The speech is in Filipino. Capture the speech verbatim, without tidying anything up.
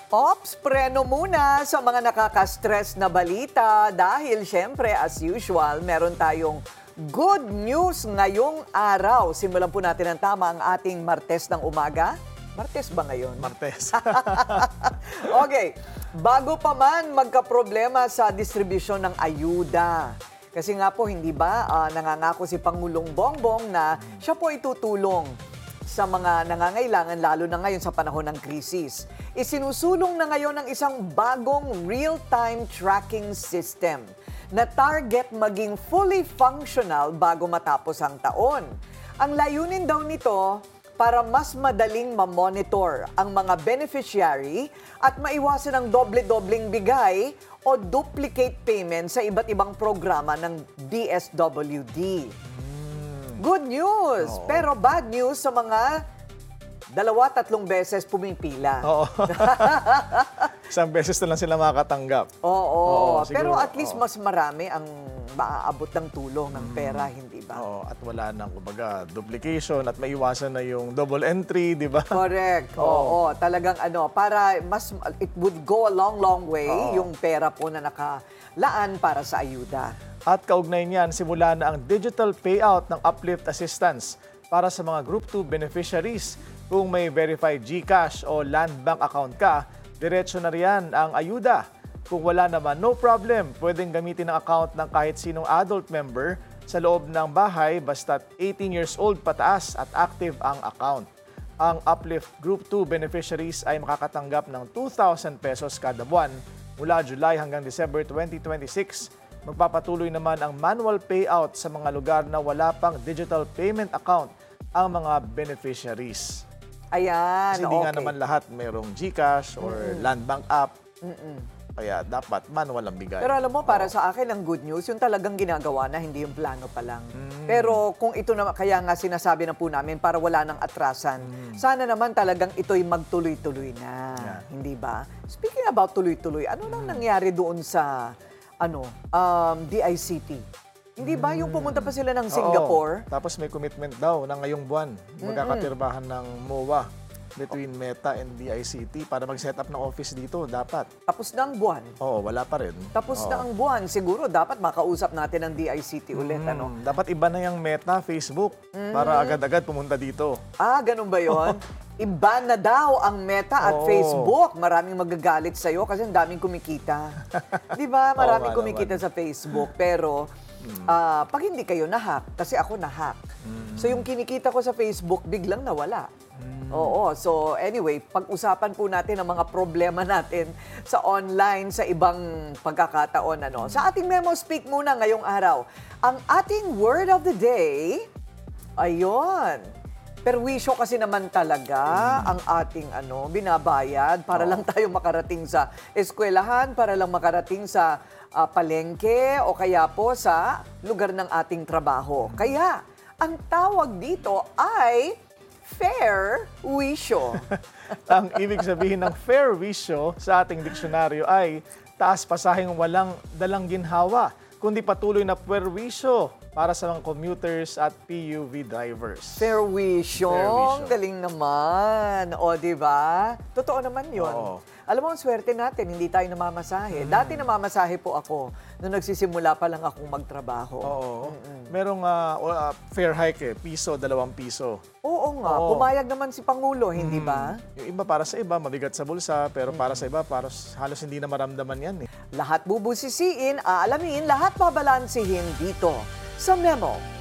Ops, preno muna sa mga nakaka-stress na balita dahil syempre as usual meron tayong good news ngayong araw. Simulan po natin ang tama ang ating Martes ng umaga. Martes ba ngayon? Martes. Okay, bago pa man magka-problema sa distribusyon ng ayuda. Kasi nga po, hindi ba, uh, nangangako si Pangulong Bongbong na siya po itutulong sa mga nangangailangan lalo na ngayon sa panahon ng krisis. Isinusulong na ngayon ng isang bagong real-time tracking system na target maging fully functional bago matapos ang taon. Ang layunin daw nito para mas madaling ma-monitor ang mga beneficiary at maiwasan ang doble-dobleng bigay o duplicate payment sa iba't ibang programa ng D S W D. Good news! Oo. Pero bad news sa mga dalawa, tatlong beses pumipila. Oo. Isang beses na lang sila makakatanggap. Oo. Oo, Pero siguro, at least oo. mas marami ang maaabot ng tulong ng pera, hindi ba? Oo, at wala nang kumbaga duplication at maiwasan na yung double entry, di ba? Correct. Oo. Oo. Talagang ano, para mas, it would go a long, long way Oo. yung pera po na nakalaan para sa ayuda. At kaugnay niyan, simula na ang digital payout ng Uplift Assistance para sa mga Group two beneficiaries. Kung may verified GCash o Land Bank account ka, diretso na riyan ang ayuda. Kung wala naman, no problem. Pwedeng gamitin ang account ng kahit sinong adult member sa loob ng bahay basta eighteen years old pataas at active ang account. Ang Uplift Group two beneficiaries ay makakatanggap ng two thousand pesos kada buwan mula July hanggang December twenty twenty-six. Magpapatuloy naman ang manual payout sa mga lugar na wala pang digital payment account ang mga beneficiaries. Ayan, Kasi hindi okay. nga naman lahat mayroong GCash or Mm-mm. Land Bank app. Mm-mm. Kaya dapat manual ang bigay. Pero alam mo, para Oo. sa akin, ang good news, yung talagang ginagawa na, hindi yung plano pa lang. Mm. Pero kung ito na, kaya nga sinasabi na po namin, para wala nang atrasan, sana naman talagang ito'y magtuloy-tuloy na. Yeah. Hindi ba? Speaking about tuloy-tuloy, ano nang nangyari doon sa ano um, D I C T? Hindi ba yung pumunta pa sila ng Singapore? Oo. Tapos may commitment daw na ngayong buwan. Magkakatirbahan ng M O A between Meta and D I C T para mag-set up ng office dito. Dapat. Tapos na ang buwan. Oo, wala pa rin. Tapos Oo. na ang buwan. Siguro dapat makausap natin ang D I C T ulit. Mm, Ano? Dapat iba na yung Meta, Facebook para agad-agad pumunta dito. Ah, ganun ba yon? Iba na daw ang Meta at Oo. Facebook. Maraming magagalit sa'yo kasi ang daming kumikita. Di ba? Maraming Oo nga kumikita naman. sa Facebook. Pero ah, pag hindi kayo na-hack, kasi ako na-hack. So yung kinikita ko sa Facebook, biglang nawala. Oo. So anyway, pag-usapan po natin ang mga problema natin sa online, sa ibang pagkakataon. Ano. Sa ating Memo Speak muna ngayong araw, ang ating word of the day, ayun. Perwisyo kasi naman talaga ang ating ano, binabayad para lang tayo makarating sa eskwelahan, para lang makarating sa ah, palengke o kaya po sa lugar ng ating trabaho. Kaya, ang tawag dito ay fair wisyo. Ang ibig sabihin ng fair wisyo sa ating diksyonaryo ay taas pasaheng walang dalang ginhawa, kundi patuloy na perwisyo para sa mga commuters at P U V drivers. Fair wisyo. Fair wisyo. Galing naman. O, di ba? Totoo naman yun. Oo. Alam mo, ang swerte natin, hindi tayo namamasahe. Dati namamasahe po ako nung nagsisimula pa lang akong magtrabaho. Oo. Merong ah, o, ah, fair hike eh, piso, dalawang piso. Oo nga, Oo. pumayag naman si Pangulo, hindi ba? Yung iba para sa iba, mabigat sa bulsa, pero para sa iba, para halos hindi na maramdaman yan eh. Lahat bubusisiin, aalamin, lahat babalansihin dito sa Memo